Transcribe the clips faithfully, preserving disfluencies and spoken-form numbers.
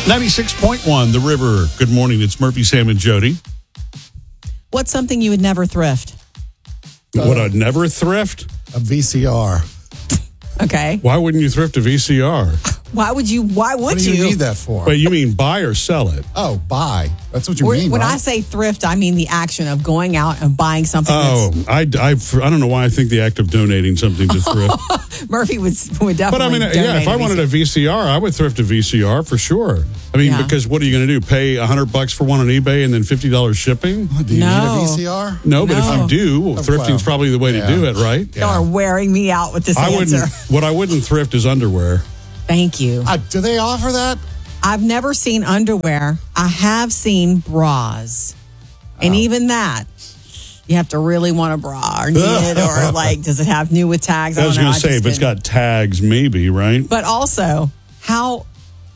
ninety-six point one, The River. Good morning. It's Murphy, Sam, and Jody. What's something you would never thrift? Uh, would I never thrift? A V C R. Okay. Why wouldn't you thrift a V C R? Why would you? Why would What do you, need that for? Wait, you mean buy or sell it? Oh, buy. That's what you When mean, when right? I say thrift, I mean the action of going out and buying something. Oh, that's, I, I, I don't know why I think the act of donating something to thrift. Murphy would would definitely. But I mean, yeah, donate if I wanted a V C R, I would thrift a V C R for sure. I mean, Yeah. because what are you going to do? Pay a hundred bucks for one on eBay and then fifty dollars shipping? Do you No. need a V C R? No, but No. if you do, thrifting's well, probably the way yeah. to do it, right? Y'all are wearing me out with this I answer. wouldn't. What I wouldn't thrift is underwear. Thank you. Uh, do they offer that? I've never seen underwear. I have seen bras, and even that, you have to really want a bra or need it, or like, does it have new with tags? I was don't know. going to say, just if it's didn't- got tags, maybe, right? But also, how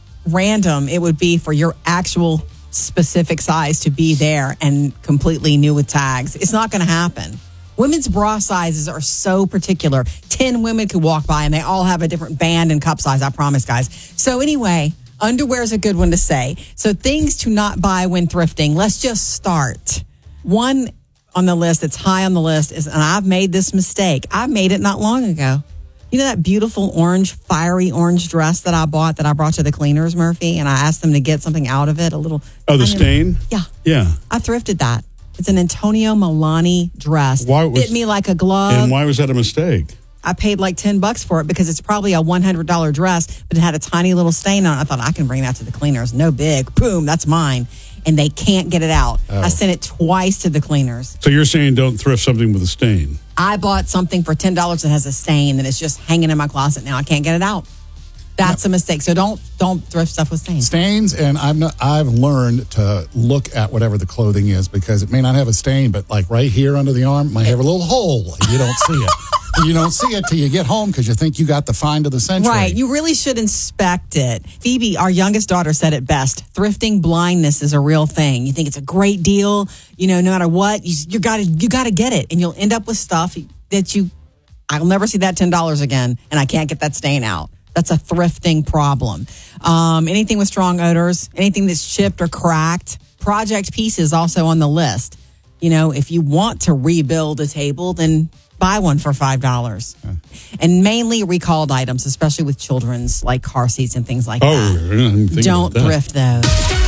random it would be for your actual specific size to be there and completely new with tags. It's not going to happen. Women's bra sizes are so particular. Ten women could walk by and they all have a different band and cup size, I promise, guys. So anyway, underwear is a good one to say. So things to not buy when thrifting. Let's just start. One on the list that's high on the list is, and I've made this mistake. I made it not long ago. You know that beautiful orange, fiery orange dress that I bought that I brought to the cleaners, Murphy, and I asked them to get something out of it, a little. Oh, the kind of- stain? Yeah. Yeah. I thrifted that. It's an Antonio Milani dress. Why was- Fit me like a glove. And why was that a mistake? I paid like ten bucks for it because it's probably a one hundred dollars dress, but it had a tiny little stain on it. I thought, I can bring that to the cleaners. No big. Boom, that's mine. And they can't get it out. Oh. I sent it twice to the cleaners. So you're saying don't thrift something with a stain? I bought something for ten dollars that has a stain and it's just hanging in my closet now. I can't get it out. That's a mistake. So don't don't thrift stuff with stains. Stains, and I've not, I've learned to look at whatever the clothing is because it may not have a stain, but like right here under the arm might have a little hole. And you don't see it. You don't see it till you get home because you think you got the find of the century. Right. You really should inspect it. Phoebe, our youngest daughter, said it best. Thrifting blindness is a real thing. You think it's a great deal, you know, no matter what, you, you gotta, you gotta get it. And you'll end up with stuff that you, I'll never see that ten dollars again and I can't get that stain out. That's a thrifting problem. Um, anything with strong odors, anything that's chipped or cracked. Project pieces also on the list. You know, if you want to rebuild a table, then buy one for five dollars. Yeah. And mainly recalled items, especially with children's, like car seats and things like Oh, that. I didn't think Don't about that. thrift those.